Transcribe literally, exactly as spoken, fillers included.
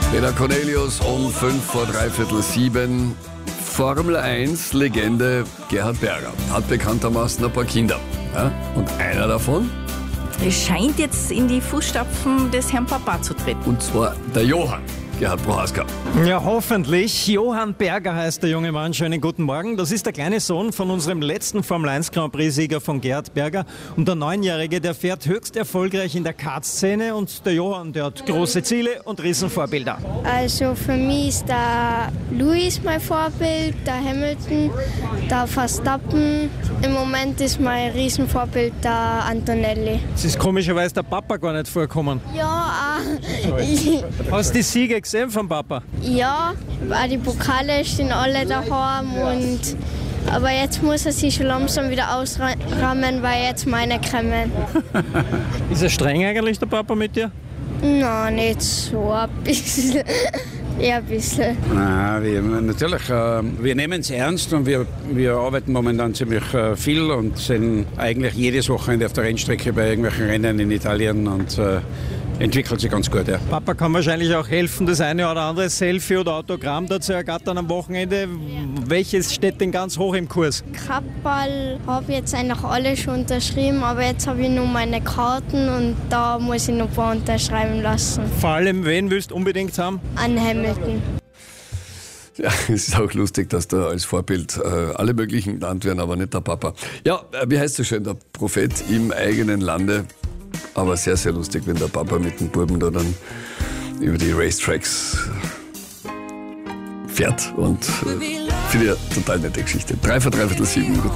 Peter Cornelius um fünf vor dreiviertel sieben. Formel eins Legende Gerhard Berger hat bekanntermaßen ein paar Kinder. Ja? Und einer davon? Es scheint jetzt in die Fußstapfen des Herrn Papa zu treten. Und zwar der Johann. Gerhard Prohaska. Ja, hoffentlich. Johann Berger heißt der junge Mann. Schönen guten Morgen. Das ist der kleine Sohn von unserem letzten Formel eins Grand Prix-Sieger von Gerhard Berger. Und der Neunjährige, der fährt höchst erfolgreich in der Kart-Szene. Und der Johann, der hat große Ziele und Riesenvorbilder. Also für mich ist der Lewis mein Vorbild, der Hamilton, der Verstappen. Im Moment ist mein Riesenvorbild der Antonelli. Es ist komischerweise der Papa gar nicht vorgekommen. Ja, äh, Hast du die Siege gesehen vom Papa? ja, auch die Pokale stehen alle daheim. Und, aber jetzt muss er sich schon langsam wieder ausrammen, weil jetzt meine kommen. Ist er streng eigentlich, der Papa, mit dir? Nein, nicht so, ein bisschen. Eher ein bisschen. Nein, wir, natürlich, äh, wir nehmen es ernst und wir, wir arbeiten momentan ziemlich äh, viel und sind eigentlich jedes Wochenende auf der Rennstrecke bei irgendwelchen Rennen in Italien und äh, entwickelt sich ganz gut. Ja. Papa kann wahrscheinlich auch helfen, das eine oder andere Selfie oder Autogramm dazu ergattern am Wochenende. Welches steht denn ganz hoch im Kurs? Kapperl habe jetzt eigentlich alle schon unterschrieben, aber jetzt habe ich nur meine Karten und da muss ich noch ein paar unterschreiben lassen. Vor allem, wen willst du unbedingt haben? An Hamilton. Ja, es ist auch lustig, dass da als Vorbild äh, alle möglichen genannt werden, aber nicht der Papa. Ja, äh, wie heißt so schön, der Prophet im eigenen Lande. Aber sehr, sehr lustig, wenn der Papa mit dem Buben da dann über die Racetracks fährt. Und äh, finde ich eine total nette Geschichte. Drei vor dreiviertel sieben. Guten